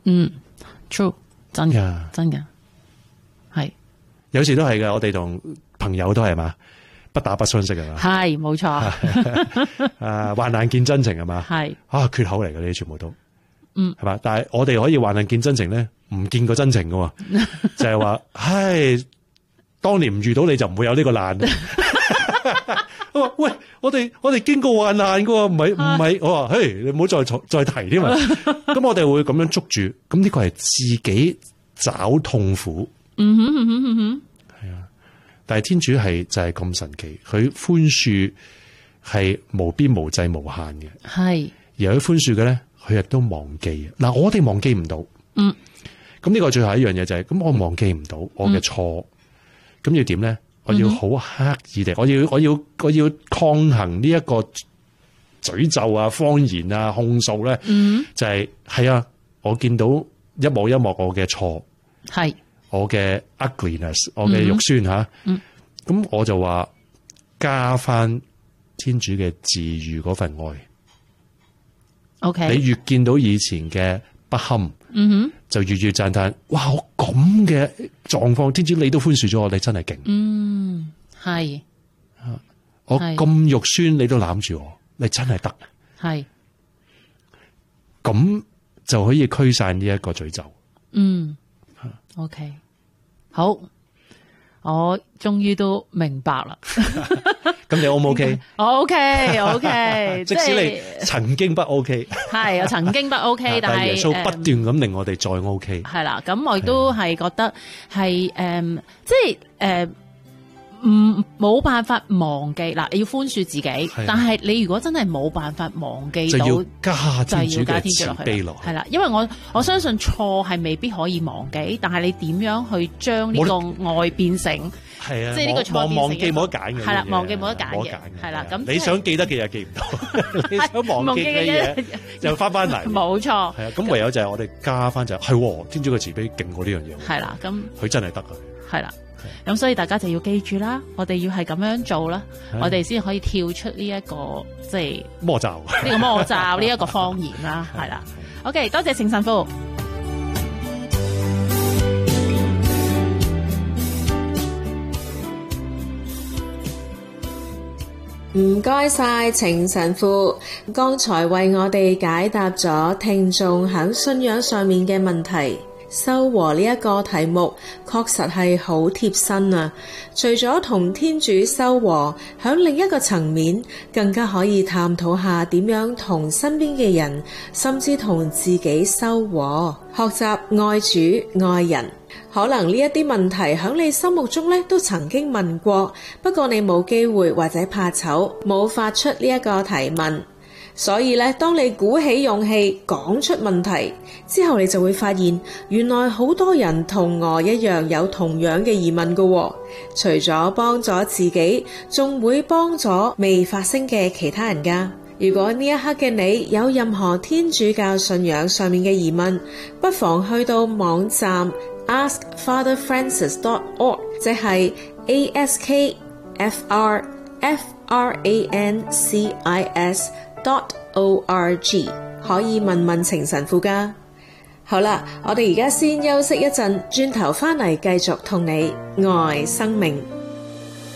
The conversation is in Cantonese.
true 真嘅真嘅係， 有時都係嘅。我哋同朋友都係嘛，不打不相識係嘛， 係冇錯。 患難見真情係嘛， 係缺口嚟嘅呢啲全部都，係嘛。但係我哋可以患難見真情咧，唔見過真情嘅，就係話，唉，當年唔遇到你就唔會有呢個難。我話喂，我哋經過患難嘅，唔係，我話嘿，你唔好再提添啊。咁我哋會咁樣捉住，咁呢個係自己找痛苦。係啊，但係天主係就係咁神奇，佢寬恕係無邊無際無限嘅， 係而佢寬恕嘅咧，佢亦都忘記。嗱，我哋忘記唔到，咁呢個最後一樣嘢就係，咁我忘記唔到我嘅錯，咁要點咧？我要好刻意地，我要抗衡呢一個詛咒啊、謊言啊、控訴咧，就係啊，我見到一幕一幕我嘅錯，係我嘅 ugliness， 我嘅肉酸吓，咁我就話加翻天主嘅治癒嗰份愛。OK， 你越見到以前嘅不堪，就越讚嘆，哇！我咁嘅狀況，天主你都寬恕咗我，你真係勁。係，我咁肉酸，你都攬住我，你真係得。係，咁就可以驅散呢一個詛咒。 OK， 好，我終於都明白啦。 咁你 O 唔 OK？ 我 OK， 即使你曾經不 OK， 係我曾經不 OK， 但係耶穌不斷咁令我哋再 OK。 係啦，咁我亦都係覺得係即係冇辦法忘記嗱，你要寬恕自己，但係你如果真係冇辦法忘記到， 就要加天主嘅慈悲落去。 係啦，因為我相信錯係未必可以忘記，但係你點樣去將呢個愛變成係啊， 即係呢個錯忘記冇得揀嘅， 係啦，忘記冇得揀嘅，係啦。咁你想記得嘅嘢記唔到，你想忘記嘅嘢就翻嚟。 冇錯， 係啊，咁唯有就係我哋加翻就係天主嘅慈悲勁過呢樣嘢。係啦，咁佢真係得啊。係啦。咁所以大家就要記住啦，我哋要係咁樣做啦，我哋先可以跳出呢一個即係魔咒， 呢個魔咒呢一個謊言啦，係啦。OK， 多謝程神父。 唔該晒程神父，剛才為我哋解答咗聽眾喺信仰上面嘅問題。修和呢一個題目確實係好貼身啊！除咗同天主修和，響另一個層面，更加可以探討下點樣同身邊嘅人，甚至同自己修和，學習愛主愛人。可能呢一啲問題響你心目中咧都曾經問過，不過你冇機會或者怕醜，冇發出呢一個提問。所以咧，當你鼓起勇氣講出問題之後，你就會發現原來好多人同我一樣有同樣嘅疑問㗎。除咗幫咗自己，仲會幫咗未發聲嘅其他人㗎。如果呢一刻嘅你有任何天主教信仰上面嘅疑問，不妨去到網站 askfatherfrancis.org， 即係 askfrancis.org， 可以問問程神父㗎。好啦，我哋而家先休息一陣，轉頭返嚟繼續同你愛生命。